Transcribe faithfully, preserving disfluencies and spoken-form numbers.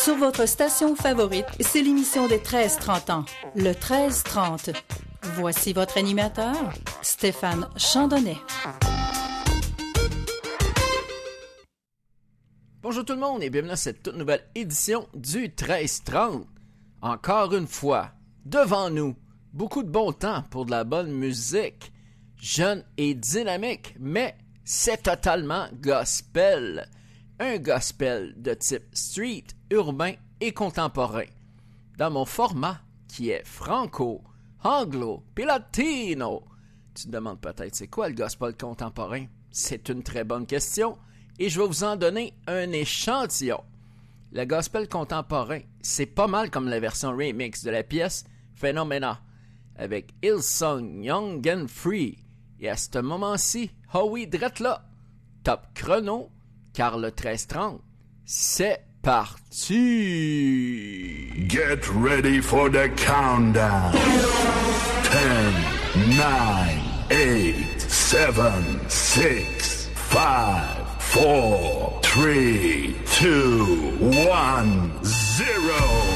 Sur votre station favorite, c'est l'émission des treize trente ans, le treize trente. Voici votre animateur, Stéphane Chandonnet. Bonjour tout le monde et bienvenue à cette toute nouvelle édition du treize trente. Encore une fois, devant nous, beaucoup de bon temps pour de la bonne musique, jeune et dynamique, mais c'est totalement gospel. Un gospel de type street, urbain et contemporain. Dans mon format qui est franco, anglo, puis latino. Tu te demandes peut-être c'est quoi le gospel contemporain? C'est une très bonne question et je vais vous en donner un échantillon. Le gospel contemporain, c'est pas mal comme la version remix de la pièce Phenomena avec Hillsong Young and Free. Et à ce moment-ci, oh oui, drette là, top chrono, car le treize trente, c'est parti! Get ready for the countdown. ten, nine, eight, seven, six, five, four, three, two, one, zero.